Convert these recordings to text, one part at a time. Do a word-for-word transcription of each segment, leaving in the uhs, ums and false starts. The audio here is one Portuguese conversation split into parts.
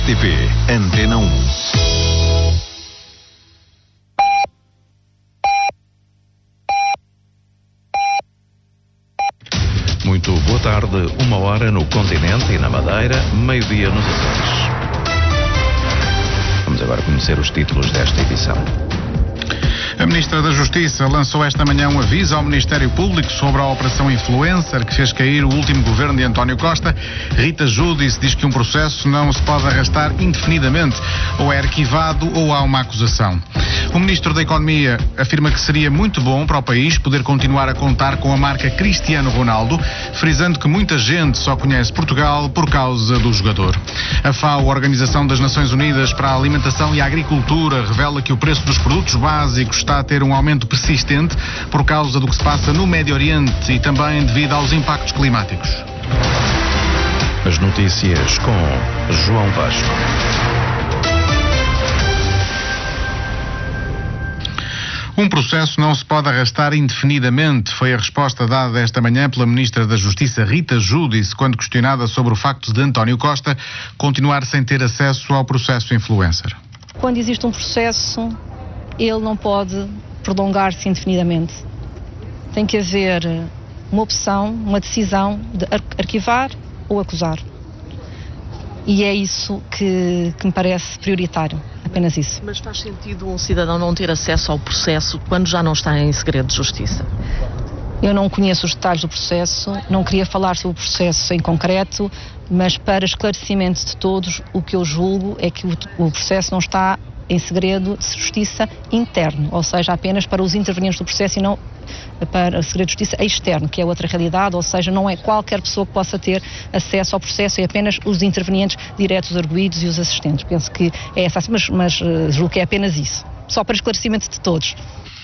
T V Antena um. Muito boa tarde, uma hora no continente e na Madeira, meio-dia nos Açores. Vamos agora conhecer os títulos desta edição. A Ministra da Justiça lançou esta manhã um aviso ao Ministério Público sobre a Operação Influencer que fez cair o último governo de António Costa. Rita Giudice diz que um processo não se pode arrastar indefinidamente, ou é arquivado ou há uma acusação. O Ministro da Economia afirma que seria muito bom para o país poder continuar a contar com a marca Cristiano Ronaldo, frisando que muita gente só conhece Portugal por causa do jogador. A FAO, a Organização das Nações Unidas para a Alimentação e a Agricultura, revela que o preço dos produtos básicos está a ter um aumento persistente por causa do que se passa no Médio Oriente e também devido aos impactos climáticos. As notícias com João Vasco. Um processo não se pode arrastar indefinidamente, foi a resposta dada esta manhã pela Ministra da Justiça, Rita Giudice, quando questionada sobre o facto de António Costa continuar sem ter acesso ao processo influencer. Quando existe um processo, ele não pode prolongar-se indefinidamente. Tem que haver uma opção, uma decisão de arquivar ou acusar. E é isso que, que me parece prioritário, apenas isso. Mas faz sentido um cidadão não ter acesso ao processo quando já não está em segredo de justiça? Eu não conheço os detalhes do processo, não queria falar sobre o processo em concreto, mas para esclarecimento de todos, o que eu julgo é que o, o processo não está em segredo de justiça interno, ou seja, apenas para os intervenientes do processo e não para o segredo de justiça externo, que é outra realidade, ou seja, não é qualquer pessoa que possa ter acesso ao processo, é apenas os intervenientes diretos, arguidos e os assistentes. Penso que é essa, mas, mas julgo que é apenas isso, só para esclarecimento de todos.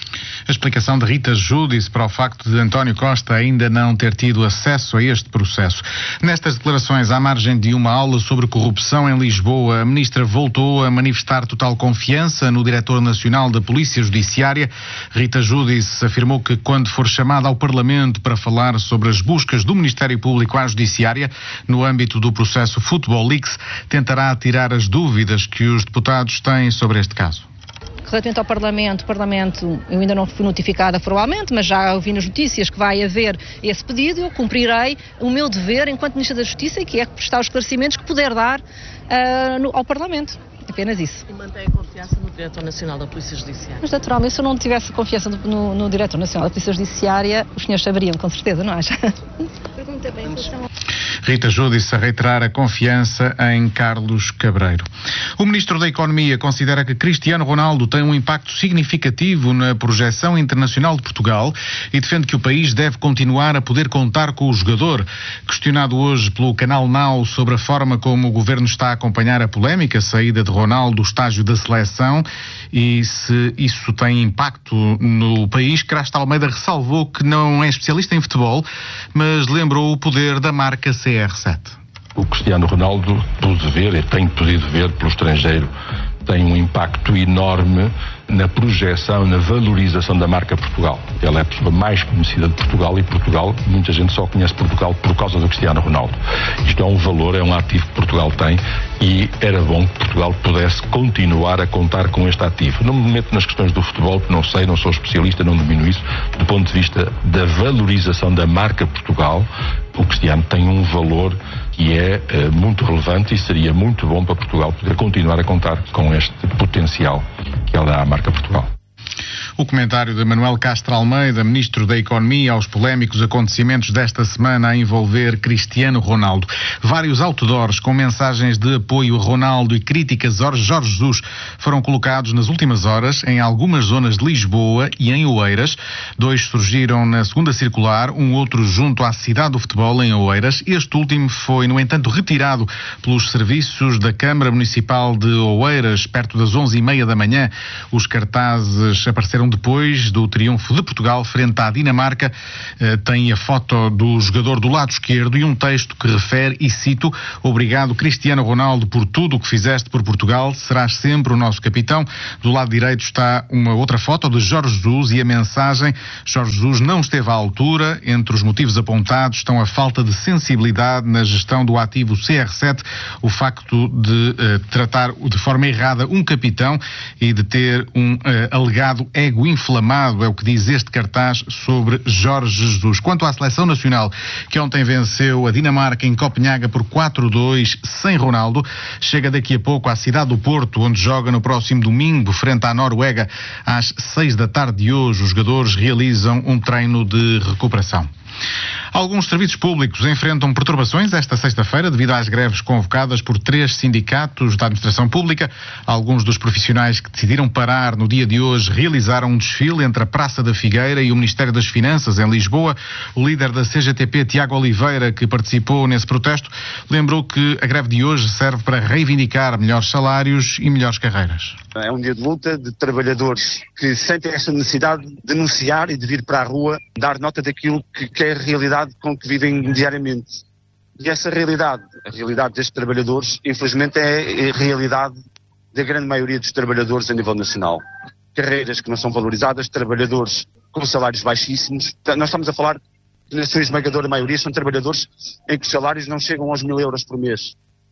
A explicação de Rita Giudice para o facto de António Costa ainda não ter tido acesso a este processo. Nestas declarações, à margem de uma aula sobre corrupção em Lisboa, a Ministra voltou a manifestar total confiança no Diretor Nacional da Polícia Judiciária. Rita Giudice afirmou que quando for chamada ao Parlamento para falar sobre as buscas do Ministério Público à Judiciária, no âmbito do processo Football Leaks, tentará tirar as dúvidas que os deputados têm sobre este caso. Relativamente ao Parlamento, o Parlamento, eu ainda não fui notificada formalmente, mas já ouvi nas notícias que vai haver esse pedido. Eu cumprirei o meu dever enquanto Ministra da Justiça, que é prestar os esclarecimentos que puder dar uh, no, ao Parlamento. Apenas isso. E mantém a confiança no Diretor Nacional da Polícia Judiciária? Mas, naturalmente, se eu não tivesse confiança no, no, no Diretor Nacional da Polícia Judiciária, os senhores saberiam, com certeza, não acha? Pergunta bem, Rita Giudice a reiterar a confiança em Carlos Cabreiro. O Ministro da Economia considera que Cristiano Ronaldo tem um impacto significativo na projeção internacional de Portugal e defende que o país deve continuar a poder contar com o jogador. Questionado hoje pelo canal Now sobre a forma como o Governo está a acompanhar a polémica saída de Ronaldo do estágio da seleção e se isso tem impacto no país, Crasto Almeida ressalvou que não é especialista em futebol, mas lembrou o poder da marca C R sete. O Cristiano Ronaldo, pude ver e tenho podido ver pelo estrangeiro, tem um impacto enorme na projeção, na valorização da marca Portugal. Ela é a pessoa mais conhecida de Portugal e Portugal, muita gente só conhece Portugal por causa do Cristiano Ronaldo. Isto é um valor, é um ativo que Portugal tem e era bom que Portugal pudesse continuar a contar com este ativo. Não me meto nas questões do futebol, que não sei, não sou especialista, não domino isso. Do ponto de vista da valorização da marca Portugal, o Cristiano tem um valor que é uh, muito relevante e seria muito bom para Portugal poder continuar a contar com este potencial que ela dá à marca Portugal. O comentário de Manuel Castro Almeida, Ministro da Economia, aos polémicos acontecimentos desta semana a envolver Cristiano Ronaldo. Vários outdoors com mensagens de apoio a Ronaldo e críticas a Jorge Jesus foram colocados nas últimas horas em algumas zonas de Lisboa e em Oeiras. Dois surgiram na segunda circular, um outro junto à cidade do futebol em Oeiras. Este último foi, no entanto, retirado pelos serviços da Câmara Municipal de Oeiras, perto das onze e meia da manhã. Os cartazes apareceram ganharam depois do triunfo de Portugal frente à Dinamarca. Tem a foto do jogador do lado esquerdo e um texto que refere, e cito: "Obrigado, Cristiano Ronaldo, por tudo o que fizeste por Portugal. Serás sempre o nosso capitão." Do lado direito está uma outra foto de Jorge Jesus e a mensagem: "Jorge Jesus não esteve à altura. Entre os motivos apontados estão a falta de sensibilidade na gestão do ativo C R sete, o facto de uh, tratar de forma errada um capitão e de ter um uh, alegado ego inflamado", é o que diz este cartaz sobre Jorge Jesus. Quanto à seleção nacional, que ontem venceu a Dinamarca em Copenhaga por quatro a dois, sem Ronaldo, chega daqui a pouco à cidade do Porto, onde joga no próximo domingo frente à Noruega às seis da tarde de hoje. Os jogadores realizam um treino de recuperação. Alguns serviços públicos enfrentam perturbações esta sexta-feira devido às greves convocadas por três sindicatos da administração pública. Alguns dos profissionais que decidiram parar no dia de hoje realizaram um desfile entre a Praça da Figueira e o Ministério das Finanças, em Lisboa. O líder da C G T P, Tiago Oliveira, que participou nesse protesto, lembrou que a greve de hoje serve para reivindicar melhores salários e melhores carreiras. É um dia de luta de trabalhadores que sentem esta necessidade de denunciar e de vir para a rua, dar nota daquilo que, que é a realidade com que vivem diariamente. E essa realidade, a realidade destes trabalhadores, infelizmente é a realidade da grande maioria dos trabalhadores a nível nacional. Carreiras que não são valorizadas, trabalhadores com salários baixíssimos. Nós estamos a falar de, na sua esmagadora maioria, são trabalhadores em que os salários não chegam aos mil euros por mês.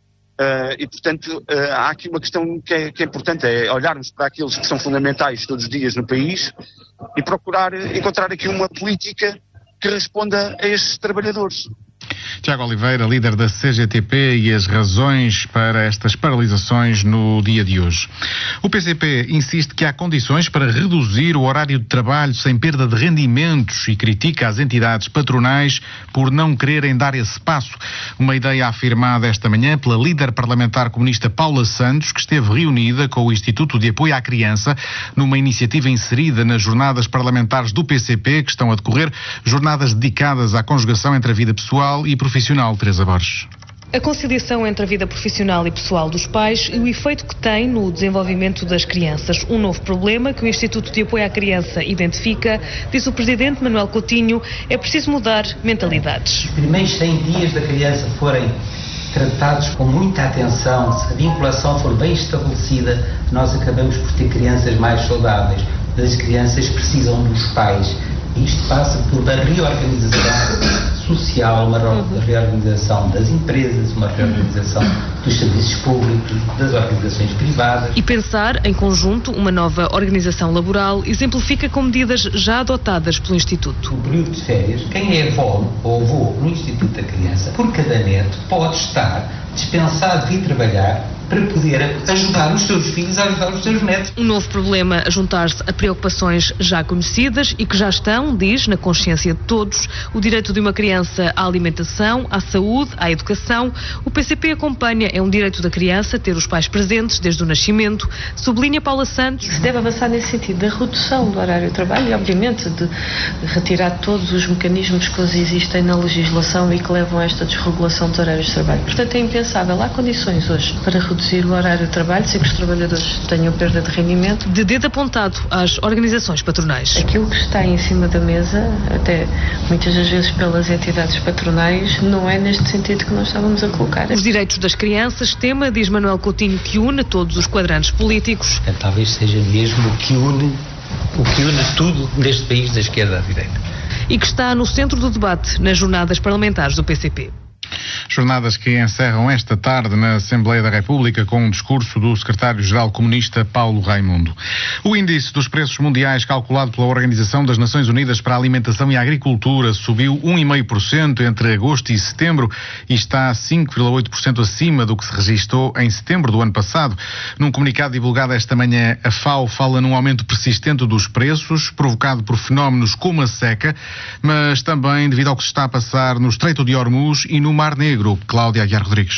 Uh, e, portanto, uh, há aqui uma questão que é, que é importante, é olharmos para aqueles que são fundamentais todos os dias no país e procurar encontrar aqui uma política que responda a estes trabalhadores. Tiago Oliveira, líder da C G T P, e as razões para estas paralisações no dia de hoje. O P C P insiste que há condições para reduzir o horário de trabalho sem perda de rendimentos e critica as entidades patronais por não quererem dar esse passo. Uma ideia afirmada esta manhã pela líder parlamentar comunista Paula Santos, que esteve reunida com o Instituto de Apoio à Criança numa iniciativa inserida nas jornadas parlamentares do P C P, que estão a decorrer, jornadas dedicadas à conjugação entre a vida pessoal e profissional. Teresa Borges. A conciliação entre a vida profissional e pessoal dos pais e o efeito que tem no desenvolvimento das crianças. Um novo problema que o Instituto de Apoio à Criança identifica, diz o Presidente Manuel Coutinho, é preciso mudar mentalidades. Se os primeiros cem dias da criança forem tratados com muita atenção, se a vinculação for bem estabelecida, nós acabamos por ter crianças mais saudáveis. As crianças precisam dos pais. Isto passa por uma reorganização social, uma reorganização das empresas, uma reorganização dos serviços públicos, das organizações privadas. E pensar em conjunto uma nova organização laboral exemplifica com medidas já adotadas pelo Instituto. No período de férias, quem é avó ou avô no Instituto da Criança, por cada neto, pode estar dispensado de ir trabalhar para poder ajudar os seus filhos a ajudar os seus netos. Um novo problema a juntar-se a preocupações já conhecidas e que já estão, diz, na consciência de todos, o direito de uma criança à alimentação, à saúde, à educação. O P C P acompanha, é um direito da criança ter os pais presentes desde o nascimento, sublinha Paula Santos. Se deve avançar nesse sentido da redução do horário de trabalho e, obviamente, de retirar todos os mecanismos que hoje existem na legislação e que levam a esta desregulação dos horários de trabalho. Portanto, é impensável. Há condições hoje para reduzir reduzir o horário de trabalho sem que os trabalhadores tenham perda de rendimento. De dedo apontado às organizações patronais. Aquilo que está em cima da mesa, até muitas das vezes pelas entidades patronais, não é neste sentido que nós estávamos a colocar. Os direitos das crianças, tema, diz Manuel Coutinho, que une todos os quadrantes políticos. É, talvez seja mesmo o que une, o que une tudo neste país, da esquerda à direita. E que está no centro do debate nas jornadas parlamentares do P C P. Jornadas que encerram esta tarde na Assembleia da República com um discurso do secretário-geral comunista Paulo Raimundo. O índice dos preços mundiais calculado pela Organização das Nações Unidas para a Alimentação e a Agricultura subiu um vírgula cinco por cento entre agosto e setembro e está cinco vírgula oito por cento acima do que se registou em setembro do ano passado. Num comunicado divulgado esta manhã, a FAO fala num aumento persistente dos preços, provocado por fenómenos como a seca, mas também devido ao que se está a passar no Estreito de Hormuz e no Mar Negro. Cláudia Aguiar Rodrigues.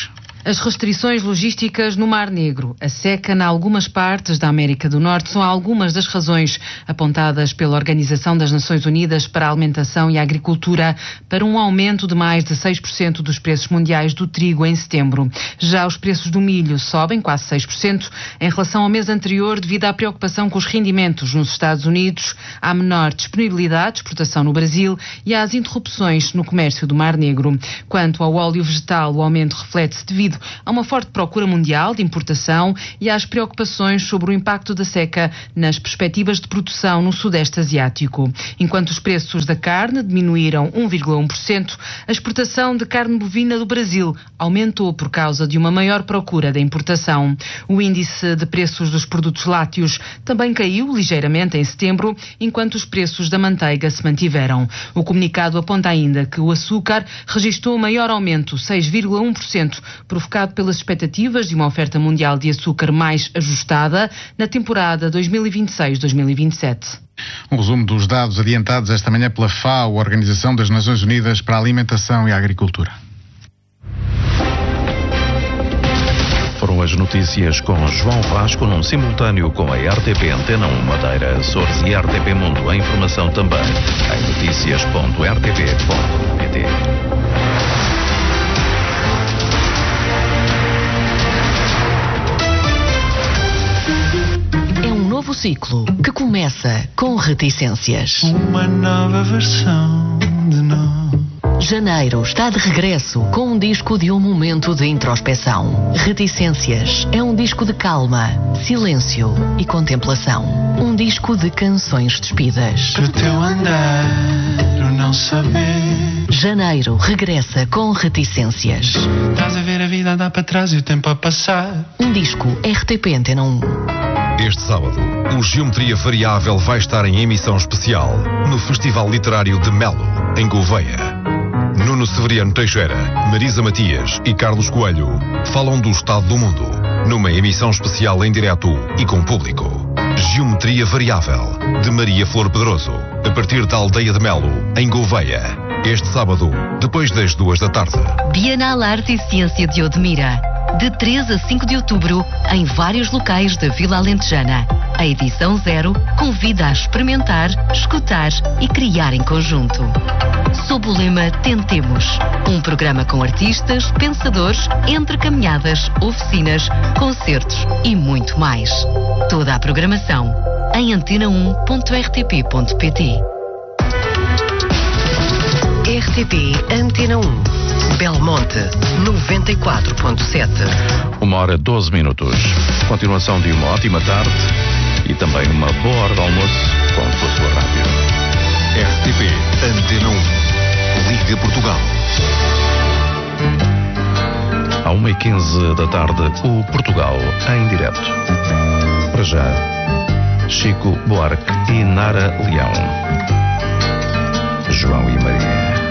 As restrições logísticas no Mar Negro, a seca em algumas partes da América do Norte são algumas das razões apontadas pela Organização das Nações Unidas para a Alimentação e a Agricultura para um aumento de mais de seis por cento dos preços mundiais do trigo em setembro. Já os preços do milho sobem quase seis por cento em relação ao mês anterior devido à preocupação com os rendimentos nos Estados Unidos, à menor disponibilidade de exportação no Brasil e às interrupções no comércio do Mar Negro. Quanto ao óleo vegetal, o aumento reflete-se devido a uma forte procura mundial de importação e às preocupações sobre o impacto da seca nas perspectivas de produção no Sudeste Asiático. Enquanto os preços da carne diminuíram um vírgula um por cento, a exportação de carne bovina do Brasil aumentou por causa de uma maior procura da importação. O índice de preços dos produtos lácteos também caiu ligeiramente em setembro, enquanto os preços da manteiga se mantiveram. O comunicado aponta ainda que o açúcar registrou maior aumento, seis vírgula um por cento, provocado pelas expectativas de uma oferta mundial de açúcar mais ajustada na temporada dois mil e vinte e seis dois mil e vinte e sete. Um resumo dos dados adiantados esta manhã pela FAO, Organização das Nações Unidas para a Alimentação e a Agricultura. Foram as notícias com João Vasco num simultâneo com a R T P Antena um Madeira, Açores e R T P Mundo. A informação também em notícias ponto r t p ponto p t. É um novo ciclo que começa com reticências. Uma nova versão de nós. Janeiro está de regresso com um disco de um momento de introspeção. Reticências é um disco de calma, silêncio e contemplação. Um disco de canções despidas. Para o teu andar, o não saber. Janeiro regressa com Reticências. Estás a ver a vida andar para trás e o tempo a passar. Um disco R T P Antena um. Este sábado, o Geometria Variável vai estar em emissão especial no Festival Literário de Melo, em Gouveia. Nuno Severiano Teixeira, Marisa Matias e Carlos Coelho falam do estado do mundo, numa emissão especial em direto e com público. Geometria Variável, de Maria Flor Pedroso, a partir da Aldeia de Melo, em Gouveia. Este sábado, depois das duas da tarde. Bienal Arte e Ciência de Odmira. De três a cinco de outubro, em vários locais da Vila Alentejana. A edição zero convida a experimentar, escutar e criar em conjunto. Sob o lema Tentemos, um programa com artistas, pensadores, entre caminhadas, oficinas, concertos e muito mais. Toda a programação em antena um ponto r t p ponto p t. R T P Antena um. Belmonte, noventa e quatro ponto sete. Uma hora, doze minutos. Continuação de uma ótima tarde e também uma boa hora de almoço com a sua rádio. R T P Antena um. Liga Portugal. À uma e quinze da tarde, o Portugal em direto. Para já, Chico Buarque e Nara Leão. João e Maria.